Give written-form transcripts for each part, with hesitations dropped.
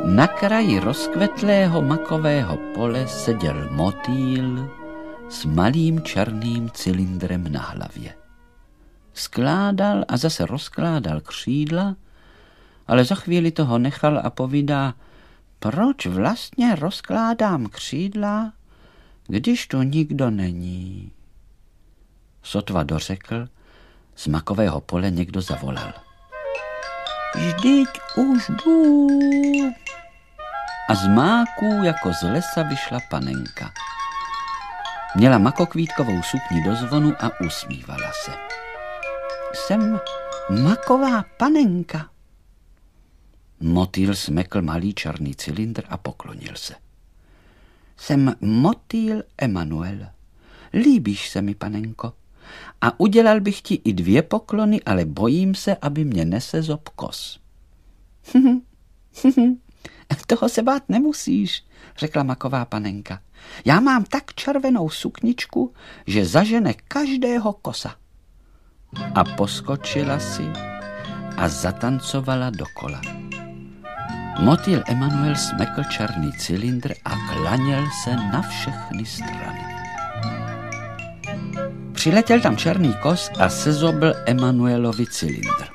Na kraji rozkvetlého makového pole seděl motýl s malým černým cylindrem na hlavě. Skládal a zase rozkládal křídla, ale za chvíli toho nechal a povídá: proč vlastně rozkládám křídla, když tu nikdo není? Sotva dořekl, z makového pole někdo zavolal: vždyť už jdu. A z máků jako z lesa vyšla panenka. Měla makokvítkovou sukni do zvonu a usmívala se. Jsem maková panenka. Motýl smekl malý černý cylindr a poklonil se. Jsem motýl Emanuel. Líbíš se mi, panenko, a udělal bych ti i 2 poklony, ale bojím se, aby mě nesezob kos. Toho se bát nemusíš, řekla maková panenka. Já mám tak červenou sukničku, že zažene každého kosa. A poskočila si a zatancovala dokola. Motýl Emanuel smekl černý cylindr a klaněl se na všechny strany. Přiletěl tam černý kos a sezobl Emanuelovi cylindr.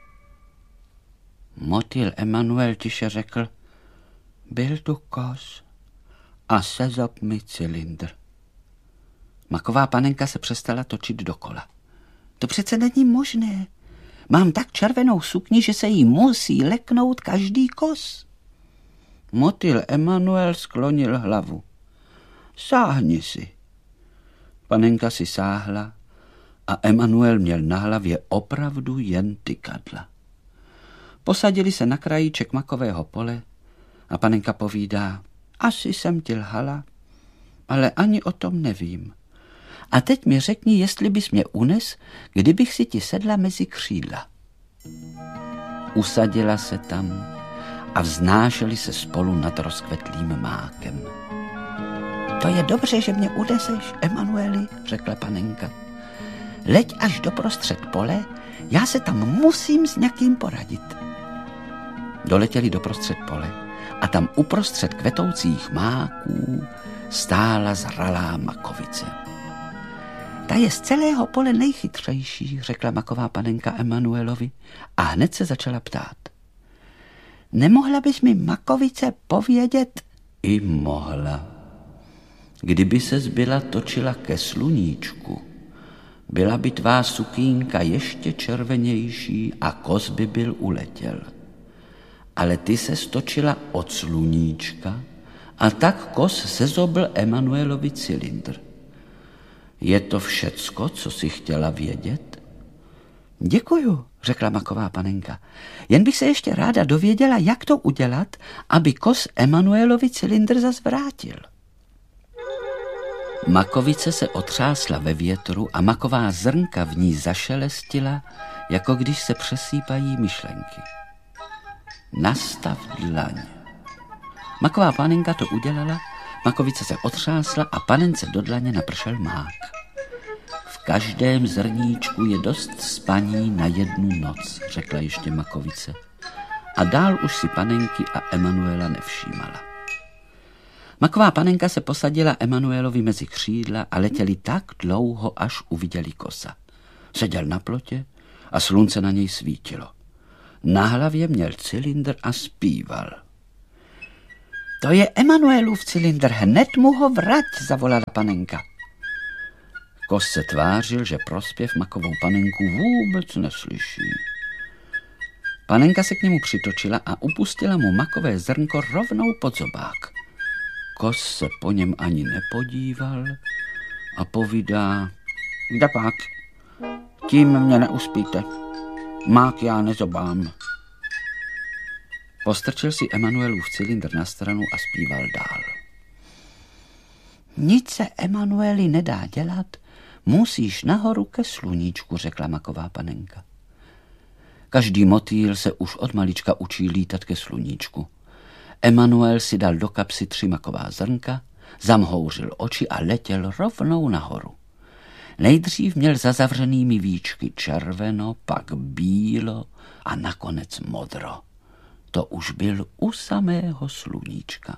Motýl Emanuel tiše řekl: byl tu kos a sezob mi cylindr. Maková panenka se přestala točit dokola. To přece není možné. Mám tak červenou sukni, že se jí musí leknout každý kos. Motýl Emanuel sklonil hlavu. Sáhni si. Panenka si sáhla a Emanuel měl na hlavě opravdu jen tykadla. Posadili se na krajíček makového pole a panenka povídá: asi jsem ti lhala, ale ani o tom nevím. A teď mi řekni, jestli bys mě unes, kdybych si ti sedla mezi křídla. Usadila se tam a vznášeli se spolu nad rozkvetlým mákem. To je dobře, že mě uneseš, Emanueli, řekla panenka. Leď až do prostřed pole, já se tam musím s někým poradit. Doletěli do prostřed pole a tam uprostřed kvetoucích máků stála zralá makovice. Ta je z celého pole nejchytřejší, řekla maková panenka Emanuelovi a hned se začala ptát. Nemohla bys mi, makovice, povědět? I mohla. Kdyby ses byla točila ke sluníčku, byla by tvá sukínka ještě červenější a kos by byl uletěl. Ale ty se stočila od sluníčka a tak kos sezobl Emanuelovi cylindr. Je to všecko, co jsi chtěla vědět? Děkuju, řekla maková panenka. Jen bych se ještě ráda dověděla, jak to udělat, aby kos Emanuelovi cylindr zas vrátil. Makovice se otřásla ve větru a maková zrnka v ní zašelestila, jako když se přesýpají myšlenky. Nastav dlaň. Maková panenka to udělala, makovice se otřásla a panence do dlaně napršel mák. V každém zrníčku je dost spaní na 1 noc, řekla ještě makovice. A dál už si panenky a Emanuela nevšímala. Maková panenka se posadila Emanuelovi mezi křídla a letěli tak dlouho, až uviděli kosa. Seděl na plotě a slunce na něj svítilo. Na hlavě měl cylindr a zpíval. To je Emanuelův cylindr, hned mu ho vrať, zavolala panenka. Kos se tvářil, že prospěv makovou panenku vůbec neslyší. Panenka se k němu přitočila a upustila mu makové zrnko rovnou pod zobák. Kos se po něm ani nepodíval a povídá: kde pak? Tím mě neuspíte. Mák já nezobám. Postrčil si Emanuelův cylindr na stranu a zpíval dál. Nic se, Emanueli, nedá dělat, musíš nahoru ke sluníčku, řekla maková panenka. Každý motýl se už od malička učí lítat ke sluníčku. Emanuel si dal do kapsy 3 maková zrnka, zamhouřil oči a letěl rovnou nahoru. Nejdřív měl za zavřenými víčky červeno, pak bílo a nakonec modro. to už byl u samého sluníčka.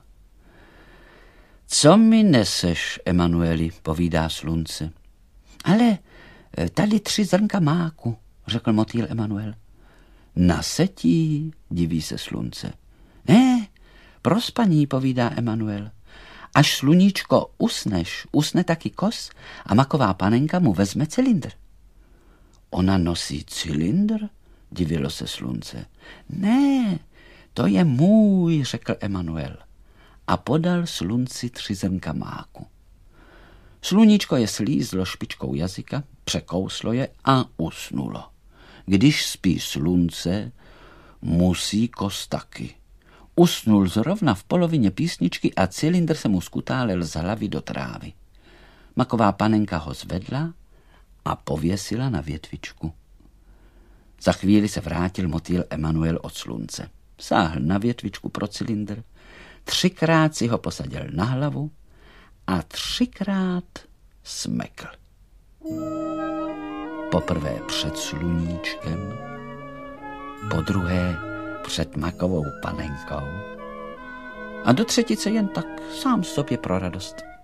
Co mi neseš, Emanueli, povídá slunce. Ale tady 3 zrnka máku, řekl motýl Emanuel. Na setí, diví se slunce. Ne, pro spaní, povídá Emanuel. Až sluníčko usne taky kos a maková panenka mu vezme cylindr. Ona nosí cylindr? Divilo se slunce. Ne, to je můj, řekl Emanuel a podal slunci 3 zrnka máku. Sluníčko je slízlo špičkou jazyka, překouslo je a usnulo. Když spí slunce, musí kos taky. Usnul zrovna v polovině písničky a cylindr se mu skutálel z hlavy do trávy. Maková panenka ho zvedla a pověsila na větvičku. Za chvíli se vrátil motýl Emanuel od slunce. Sáhl na větvičku pro cylindr, 3krát si ho posadil na hlavu a 3krát smekl. Poprvé před sluníčkem, podruhé před makovou panenkou a do třetice jen tak sám sobě pro radost.